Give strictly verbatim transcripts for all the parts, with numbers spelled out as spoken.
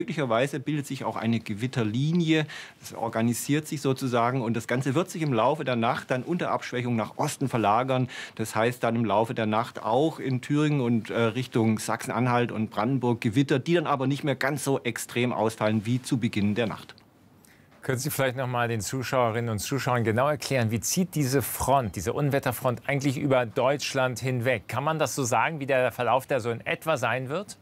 Möglicherweise bildet sich auch eine Gewitterlinie, das organisiert sich sozusagen und das Ganze wird sich im Laufe der Nacht dann unter Abschwächung nach Osten verlagern. Das heißt dann im Laufe der Nacht auch in Thüringen und äh, Richtung Sachsen-Anhalt und Brandenburg Gewitter, die dann aber nicht mehr ganz so extrem ausfallen wie zu Beginn der Nacht. Können Sie vielleicht noch mal den Zuschauerinnen und Zuschauern genau erklären, wie zieht diese Front, diese Unwetterfront eigentlich über Deutschland hinweg? Kann man das so sagen, wie der Verlauf da so in etwa sein wird?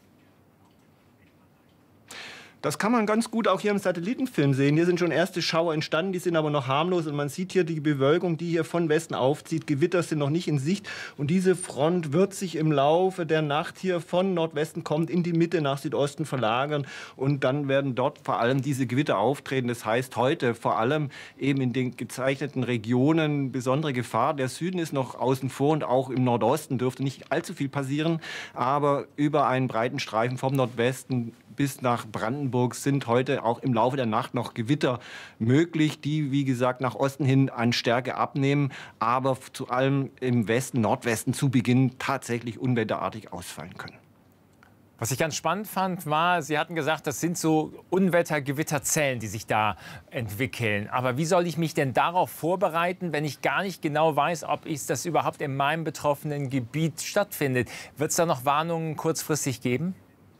Das kann man ganz gut auch hier im Satellitenfilm sehen. Hier sind schon erste Schauer entstanden, die sind aber noch harmlos. Und man sieht hier die Bewölkung, die hier von Westen aufzieht. Gewitter sind noch nicht in Sicht. Und diese Front wird sich im Laufe der Nacht hier von Nordwesten kommt in die Mitte nach Südosten verlagern. Und dann werden dort vor allem diese Gewitter auftreten. Das heißt heute vor allem eben in den gezeichneten Regionen besondere Gefahr. Der Süden ist noch außen vor und auch im Nordosten dürfte nicht allzu viel passieren. Aber über einen breiten Streifen vom Nordwesten bis nach Brandenburg sind heute auch im Laufe der Nacht noch Gewitter möglich, die, wie gesagt, nach Osten hin an Stärke abnehmen, aber zu allem im Westen, Nordwesten zu Beginn tatsächlich unwetterartig ausfallen können. Was ich ganz spannend fand, war, Sie hatten gesagt, das sind so Unwetter-Gewitterzellen, die sich da entwickeln. Aber wie soll ich mich denn darauf vorbereiten, wenn ich gar nicht genau weiß, ob ich das überhaupt in meinem betroffenen Gebiet stattfindet? Wird es da noch Warnungen kurzfristig geben?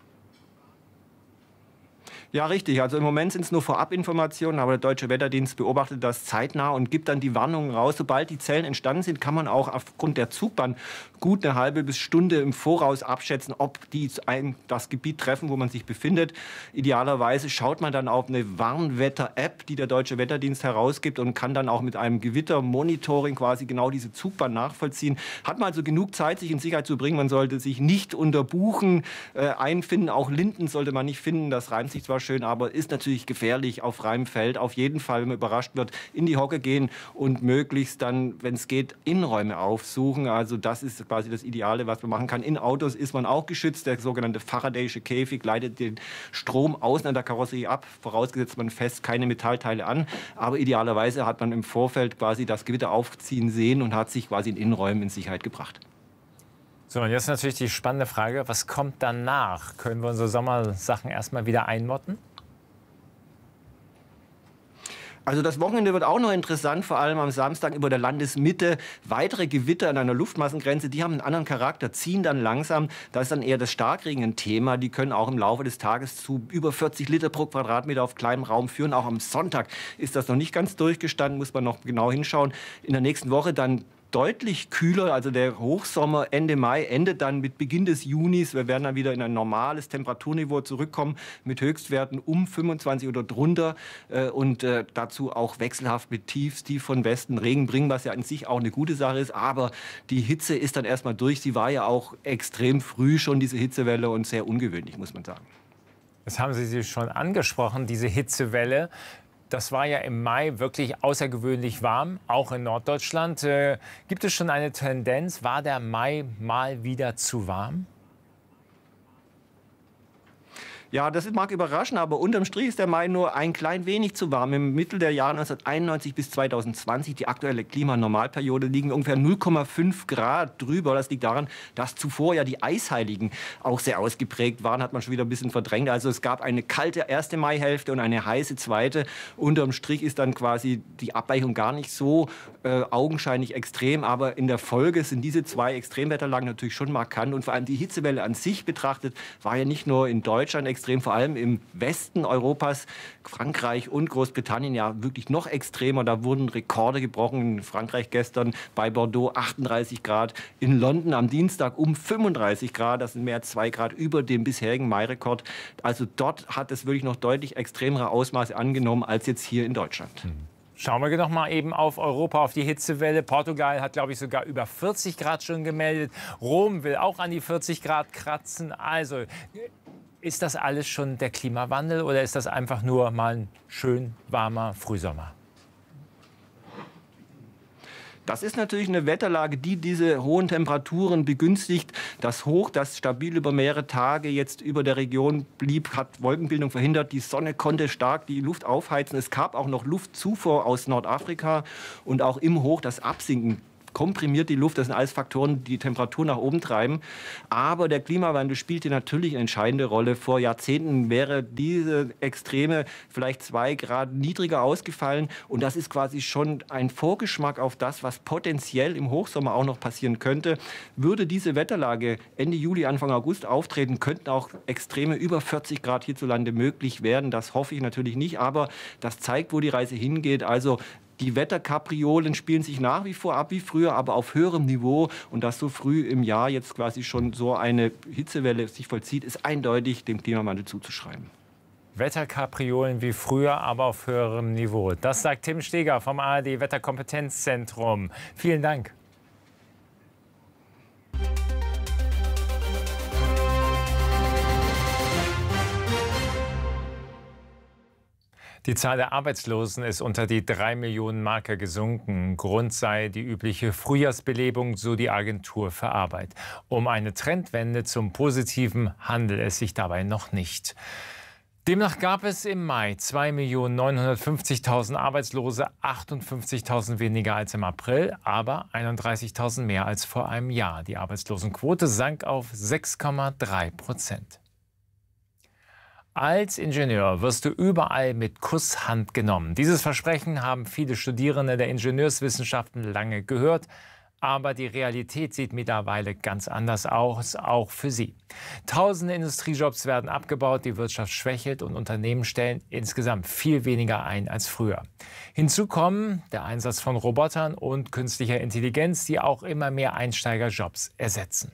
Ja, richtig. Also im Moment sind es nur Vorabinformationen, aber der Deutsche Wetterdienst beobachtet das zeitnah und gibt dann die Warnungen raus. Sobald die Zellen entstanden sind, kann man auch aufgrund der Zugbahn gut eine halbe bis Stunde im Voraus abschätzen, ob die ein, das Gebiet treffen, wo man sich befindet. Idealerweise schaut man dann auf eine Warnwetter-App, die der Deutsche Wetterdienst herausgibt und kann dann auch mit einem Gewittermonitoring quasi genau diese Zugbahn nachvollziehen. Hat man also genug Zeit, sich in Sicherheit zu bringen. Man sollte sich nicht unter Buchen äh, einfinden. Auch Linden sollte man nicht finden. Das reimt sich zwar schön, aber ist natürlich gefährlich auf freiem Feld. Auf jeden Fall, wenn man überrascht wird, in die Hocke gehen und möglichst dann, wenn es geht, Innenräume aufsuchen. Also das ist quasi das Ideale, was man machen kann. In Autos ist man auch geschützt. Der sogenannte Faraday'sche Käfig leitet den Strom außen an der Karosserie ab, vorausgesetzt man fest keine Metallteile an. Aber idealerweise hat man im Vorfeld quasi das Gewitter aufziehen sehen und hat sich quasi in Innenräumen in Sicherheit gebracht. So, und jetzt natürlich die spannende Frage, was kommt danach? Können wir unsere Sommersachen erstmal wieder einmotten? Also das Wochenende wird auch noch interessant, vor allem am Samstag über der Landesmitte. Weitere Gewitter an einer Luftmassengrenze, die haben einen anderen Charakter, ziehen dann langsam. Da ist dann eher das Starkregen ein Thema. Die können auch im Laufe des Tages zu über vierzig Liter pro Quadratmeter auf kleinem Raum führen. Auch am Sonntag ist das noch nicht ganz durchgestanden, muss man noch genau hinschauen. In der nächsten Woche dann deutlich kühler, also der Hochsommer Ende Mai endet dann mit Beginn des Junis. Wir werden dann wieder in ein normales Temperaturniveau zurückkommen mit Höchstwerten um fünfundzwanzig oder drunter äh, und äh, dazu auch wechselhaft mit Tiefs, tief von Westen Regen bringen, was ja an sich auch eine gute Sache ist. Aber die Hitze ist dann erstmal durch. Sie war ja auch extrem früh schon, diese Hitzewelle, und sehr ungewöhnlich, muss man sagen. Das haben Sie schon angesprochen, diese Hitzewelle. Das war ja im Mai wirklich außergewöhnlich warm, auch in Norddeutschland. Äh, gibt es schon eine Tendenz? War der Mai mal wieder zu warm? Ja, das mag überraschen, aber unterm Strich ist der Mai nur ein klein wenig zu warm. Im Mittel der Jahre neunzehnhunderteinundneunzig bis zweitausendzwanzig, die aktuelle Klimanormalperiode, liegen ungefähr null Komma fünf Grad drüber. Das liegt daran, dass zuvor ja die Eisheiligen auch sehr ausgeprägt waren, hat man schon wieder ein bisschen verdrängt. Also es gab eine kalte erste Maihälfte und eine heiße zweite. Unterm Strich ist dann quasi die Abweichung gar nicht so äh, augenscheinlich extrem, aber in der Folge sind diese zwei Extremwetterlagen natürlich schon markant. Und vor allem die Hitzewelle an sich betrachtet war ja nicht nur in Deutschland extrem, extrem, vor allem im Westen Europas, Frankreich und Großbritannien ja wirklich noch extremer. Da wurden Rekorde gebrochen. In Frankreich gestern bei Bordeaux achtunddreißig Grad, in London am Dienstag um fünfunddreißig Grad. Das sind mehr als zwei Grad über dem bisherigen Mai-Rekord. Also dort hat es wirklich noch deutlich extremere Ausmaße angenommen als jetzt hier in Deutschland. Mhm. Schauen wir noch mal eben auf Europa, auf die Hitzewelle. Portugal hat, glaube ich, sogar über vierzig Grad schon gemeldet. Rom will auch an die vierzig Grad kratzen. Also ist das alles schon der Klimawandel oder ist das einfach nur mal ein schön warmer Frühsommer? Das ist natürlich eine Wetterlage, die diese hohen Temperaturen begünstigt. Das Hoch, das stabil über mehrere Tage jetzt über der Region blieb, hat Wolkenbildung verhindert. Die Sonne konnte stark die Luft aufheizen. Es gab auch noch Luftzufuhr aus Nordafrika und auch im Hoch das Absinken komprimiert die Luft. Das sind alles Faktoren, die die Temperatur nach oben treiben. Aber der Klimawandel spielte natürlich eine entscheidende Rolle. Vor Jahrzehnten wäre diese Extreme vielleicht zwei Grad niedriger ausgefallen. Und das ist quasi schon ein Vorgeschmack auf das, was potenziell im Hochsommer auch noch passieren könnte. Würde diese Wetterlage Ende Juli, Anfang August auftreten, könnten auch Extreme über vierzig Grad hierzulande möglich werden. Das hoffe ich natürlich nicht. Aber das zeigt, wo die Reise hingeht. Also die Wetterkapriolen spielen sich nach wie vor ab wie früher, aber auf höherem Niveau. Und dass so früh im Jahr jetzt quasi schon so eine Hitzewelle sich vollzieht, ist eindeutig dem Klimawandel zuzuschreiben. Wetterkapriolen wie früher, aber auf höherem Niveau. Das sagt Tim Steger vom A R D Wetterkompetenzzentrum. Vielen Dank. Die Zahl der Arbeitslosen ist unter die drei Millionen Marke gesunken. Grund sei die übliche Frühjahrsbelebung, so die Agentur für Arbeit. Um eine Trendwende zum Positiven handelt es sich dabei noch nicht. Demnach gab es im Mai zwei Millionen neunhundertfünfzigtausend Arbeitslose, achtundfünfzigtausend weniger als im April, aber einunddreißigtausend mehr als vor einem Jahr. Die Arbeitslosenquote sank auf sechs Komma drei Prozent. Als Ingenieur wirst du überall mit Kusshand genommen. Dieses Versprechen haben viele Studierende der Ingenieurswissenschaften lange gehört. Aber die Realität sieht mittlerweile ganz anders aus, auch für sie. Tausende Industriejobs werden abgebaut, die Wirtschaft schwächelt und Unternehmen stellen insgesamt viel weniger ein als früher. Hinzu kommen der Einsatz von Robotern und künstlicher Intelligenz, die auch immer mehr Einsteigerjobs ersetzen.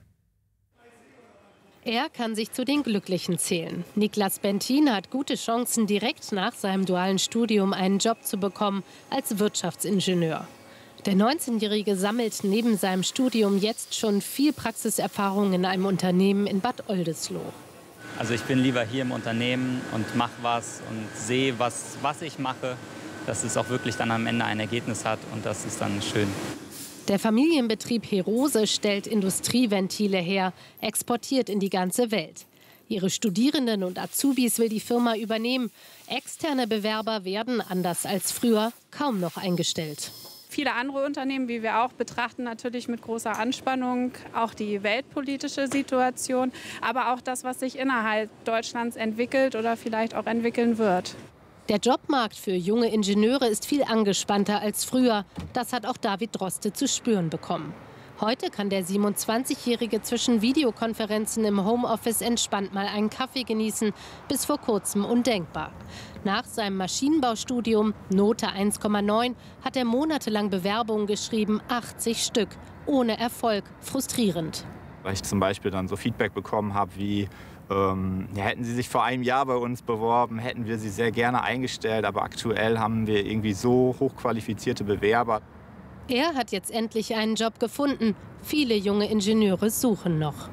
Er kann sich zu den Glücklichen zählen. Niklas Bentin hat gute Chancen, direkt nach seinem dualen Studium einen Job zu bekommen als Wirtschaftsingenieur. Der neunzehnjährige sammelt neben seinem Studium jetzt schon viel Praxiserfahrung in einem Unternehmen in Bad Oldesloe. Also ich bin lieber hier im Unternehmen und mache was und sehe, was, was ich mache, dass es auch wirklich dann am Ende ein Ergebnis hat und das ist dann schön. Der Familienbetrieb Herose stellt Industrieventile her, exportiert in die ganze Welt. Ihre Studierenden und Azubis will die Firma übernehmen. Externe Bewerber werden, anders als früher, kaum noch eingestellt. Viele andere Unternehmen, wie wir auch, betrachten natürlich mit großer Anspannung auch die weltpolitische Situation, aber auch das, was sich innerhalb Deutschlands entwickelt oder vielleicht auch entwickeln wird. Der Jobmarkt für junge Ingenieure ist viel angespannter als früher. Das hat auch David Droste zu spüren bekommen. Heute kann der siebenundzwanzigjährige zwischen Videokonferenzen im Homeoffice entspannt mal einen Kaffee genießen. Bis vor kurzem undenkbar. Nach seinem Maschinenbaustudium, Note eins Komma neun, hat er monatelang Bewerbungen geschrieben, achtzig Stück. Ohne Erfolg, frustrierend. Weil ich zum Beispiel dann so Feedback bekommen habe wie, ähm, ja, hätten Sie sich vor einem Jahr bei uns beworben, hätten wir Sie sehr gerne eingestellt. Aber aktuell haben wir irgendwie so hochqualifizierte Bewerber. Er hat jetzt endlich einen Job gefunden. Viele junge Ingenieure suchen noch.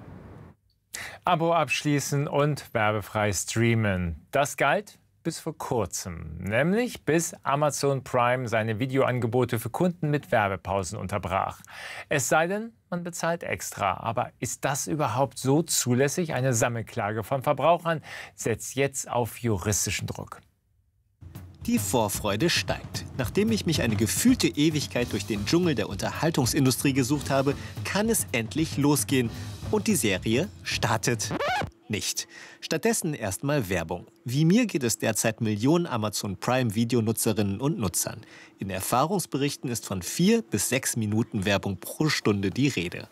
Abo abschließen und werbefrei streamen. Das galt bis vor kurzem, nämlich bis Amazon Prime seine Videoangebote für Kunden mit Werbepausen unterbrach. Es sei denn, man bezahlt extra. Aber ist das überhaupt so zulässig? Eine Sammelklage von Verbrauchern setzt jetzt auf juristischen Druck. Die Vorfreude steigt. Nachdem ich mich eine gefühlte Ewigkeit durch den Dschungel der Unterhaltungsindustrie gesucht habe, kann es endlich losgehen. Und die Serie startet nicht. Stattdessen erstmal Werbung. Wie mir geht es derzeit Millionen Amazon Prime Videonutzerinnen und Nutzern. In Erfahrungsberichten ist von vier bis sechs Minuten Werbung pro Stunde die Rede.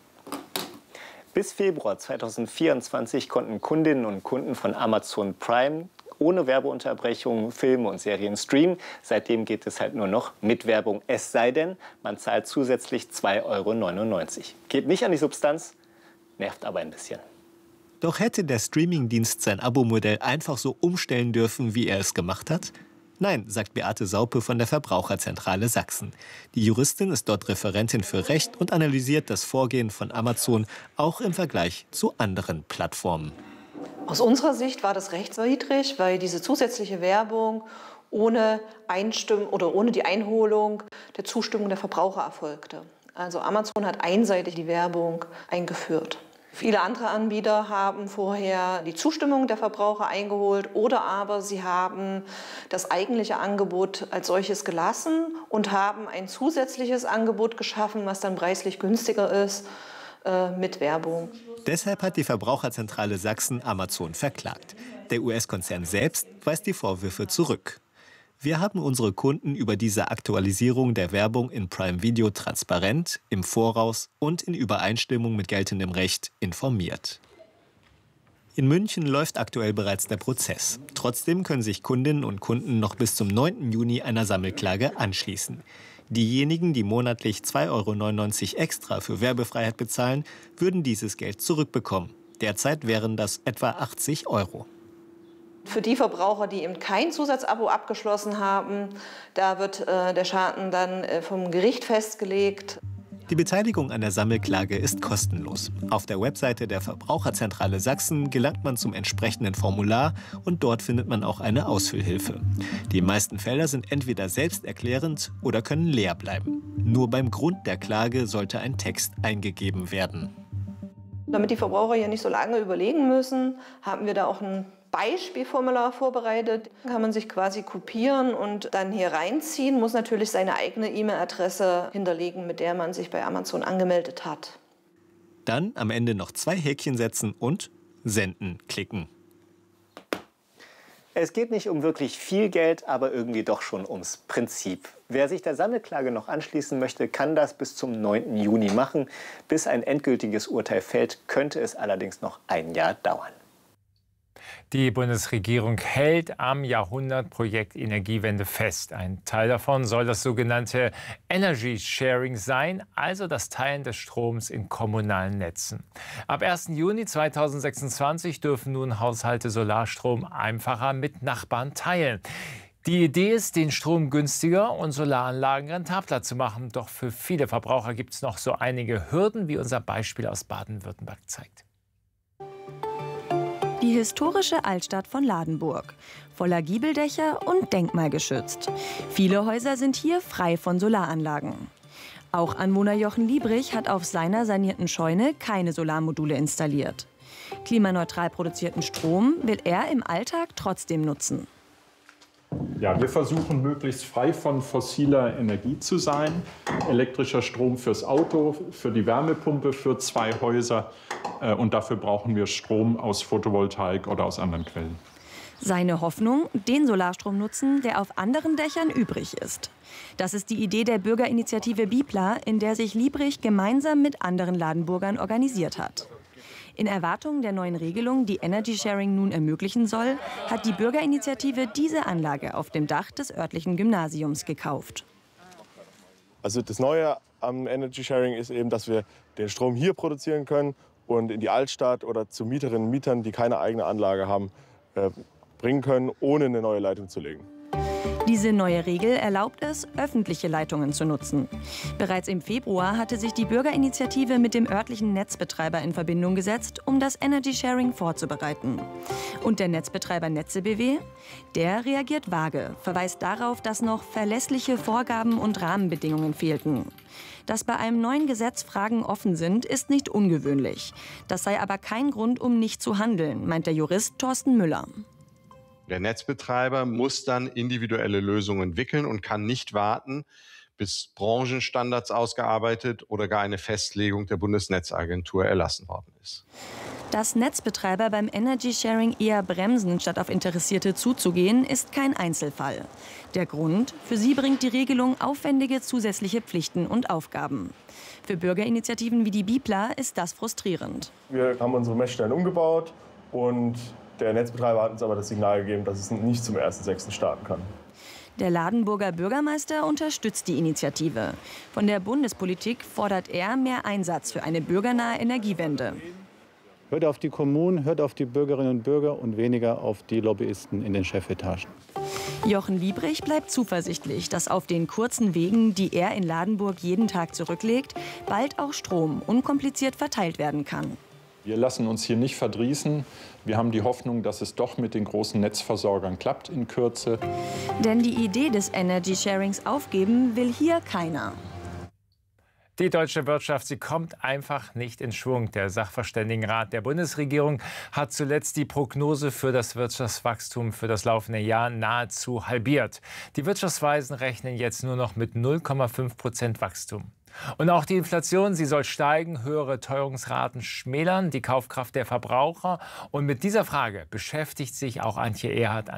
Bis Februar zweitausendvierundzwanzig konnten Kundinnen und Kunden von Amazon Prime ohne Werbeunterbrechungen Filme und Serien streamen. Seitdem geht es halt nur noch mit Werbung. Es sei denn, man zahlt zusätzlich zwei Euro neunundneunzig. Geht nicht an die Substanz, nervt aber ein bisschen. Doch hätte der Streamingdienst sein Abo-Modell einfach so umstellen dürfen, wie er es gemacht hat? Nein, sagt Beate Saupe von der Verbraucherzentrale Sachsen. Die Juristin ist dort Referentin für Recht und analysiert das Vorgehen von Amazon auch im Vergleich zu anderen Plattformen. Aus unserer Sicht war das rechtswidrig, weil diese zusätzliche Werbung ohne Einstimmung oder ohne die Einholung der Zustimmung der Verbraucher erfolgte. Also Amazon hat einseitig die Werbung eingeführt. Viele andere Anbieter haben vorher die Zustimmung der Verbraucher eingeholt oder aber sie haben das eigentliche Angebot als solches gelassen und haben ein zusätzliches Angebot geschaffen, was dann preislich günstiger ist, äh, mit Werbung. Deshalb hat die Verbraucherzentrale Sachsen Amazon verklagt. Der U S-Konzern selbst weist die Vorwürfe zurück. Wir haben unsere Kunden über diese Aktualisierung der Werbung in Prime Video transparent, im Voraus und in Übereinstimmung mit geltendem Recht informiert. In München läuft aktuell bereits der Prozess. Trotzdem können sich Kundinnen und Kunden noch bis zum neunten Juni einer Sammelklage anschließen. Diejenigen, die monatlich zwei Euro neunundneunzig extra für Werbefreiheit bezahlen, würden dieses Geld zurückbekommen. Derzeit wären das etwa achtzig Euro. Für die Verbraucher, die eben kein Zusatzabo abgeschlossen haben, da wird äh, der Schaden dann äh, vom Gericht festgelegt. Die Beteiligung an der Sammelklage ist kostenlos. Auf der Webseite der Verbraucherzentrale Sachsen gelangt man zum entsprechenden Formular und dort findet man auch eine Ausfüllhilfe. Die meisten Felder sind entweder selbsterklärend oder können leer bleiben. Nur beim Grund der Klage sollte ein Text eingegeben werden. Damit die Verbraucher hier nicht so lange überlegen müssen, haben wir da auch ein Beispielformular vorbereitet. Kann man sich quasi kopieren und dann hier reinziehen, muss natürlich seine eigene E-Mail-Adresse hinterlegen, mit der man sich bei Amazon angemeldet hat. Dann am Ende noch zwei Häkchen setzen und Senden klicken. Es geht nicht um wirklich viel Geld, aber irgendwie doch schon ums Prinzip. Wer sich der Sammelklage noch anschließen möchte, kann das bis zum neunten Juni machen. Bis ein endgültiges Urteil fällt, könnte es allerdings noch ein Jahr dauern. Die Bundesregierung hält am Jahrhundertprojekt Energiewende fest. Ein Teil davon soll das sogenannte Energy Sharing sein, also das Teilen des Stroms in kommunalen Netzen. Ab ersten Juni zweitausendsechsundzwanzig dürfen nun Haushalte Solarstrom einfacher mit Nachbarn teilen. Die Idee ist, den Strom günstiger und Solaranlagen rentabler zu machen. Doch für viele Verbraucher gibt es noch so einige Hürden, wie unser Beispiel aus Baden-Württemberg zeigt. Die historische Altstadt von Ladenburg, voller Giebeldächer und denkmalgeschützt. Viele Häuser sind hier frei von Solaranlagen. Auch Anwohner Jochen Liebrich hat auf seiner sanierten Scheune keine Solarmodule installiert. Klimaneutral produzierten Strom will er im Alltag trotzdem nutzen. Ja, wir versuchen, möglichst frei von fossiler Energie zu sein. Elektrischer Strom fürs Auto, für die Wärmepumpe, für zwei Häuser. Und dafür brauchen wir Strom aus Photovoltaik oder aus anderen Quellen. Seine Hoffnung, den Solarstrom nutzen, der auf anderen Dächern übrig ist. Das ist die Idee der Bürgerinitiative Bipla, in der sich Liebrich gemeinsam mit anderen Ladenburgern organisiert hat. In Erwartung der neuen Regelung, die Energy Sharing nun ermöglichen soll, hat die Bürgerinitiative diese Anlage auf dem Dach des örtlichen Gymnasiums gekauft. Also das Neue am Energy Sharing ist eben, dass wir den Strom hier produzieren können und in die Altstadt oder zu Mieterinnen und Mietern, die keine eigene Anlage haben, äh, bringen können, ohne eine neue Leitung zu legen. Diese neue Regel erlaubt es, öffentliche Leitungen zu nutzen. Bereits im Februar hatte sich die Bürgerinitiative mit dem örtlichen Netzbetreiber in Verbindung gesetzt, um das Energy Sharing vorzubereiten. Und der Netzbetreiber Netze B W? Der reagiert vage, verweist darauf, dass noch verlässliche Vorgaben und Rahmenbedingungen fehlten. Dass bei einem neuen Gesetz Fragen offen sind, ist nicht ungewöhnlich. Das sei aber kein Grund, um nicht zu handeln, meint der Jurist Thorsten Müller. Der Netzbetreiber muss dann individuelle Lösungen entwickeln und kann nicht warten, bis Branchenstandards ausgearbeitet oder gar eine Festlegung der Bundesnetzagentur erlassen worden ist. Dass Netzbetreiber beim Energy Sharing eher bremsen, statt auf Interessierte zuzugehen, ist kein Einzelfall. Der Grund? Für sie bringt die Regelung aufwendige zusätzliche Pflichten und Aufgaben. Für Bürgerinitiativen wie die Bipla ist das frustrierend. Wir haben unsere Messstellen umgebaut und der Netzbetreiber hat uns aber das Signal gegeben, dass es nicht zum ersten sechsten starten kann. Der Ladenburger Bürgermeister unterstützt die Initiative. Von der Bundespolitik fordert er mehr Einsatz für eine bürgernahe Energiewende. Hört auf die Kommunen, hört auf die Bürgerinnen und Bürger und weniger auf die Lobbyisten in den Chefetagen. Jochen Liebrich bleibt zuversichtlich, dass auf den kurzen Wegen, die er in Ladenburg jeden Tag zurücklegt, bald auch Strom unkompliziert verteilt werden kann. Wir lassen uns hier nicht verdrießen. Wir haben die Hoffnung, dass es doch mit den großen Netzversorgern klappt in Kürze. Denn die Idee des Energy Sharings aufgeben will hier keiner. Die deutsche Wirtschaft, sie kommt einfach nicht in Schwung. Der Sachverständigenrat der Bundesregierung hat zuletzt die Prognose für das Wirtschaftswachstum für das laufende Jahr nahezu halbiert. Die Wirtschaftsweisen rechnen jetzt nur noch mit null Komma fünf Prozent Wachstum. Und auch die Inflation, sie soll steigen, höhere Teuerungsraten schmälern die Kaufkraft der Verbraucher. Und mit dieser Frage beschäftigt sich auch Antje Erhardt.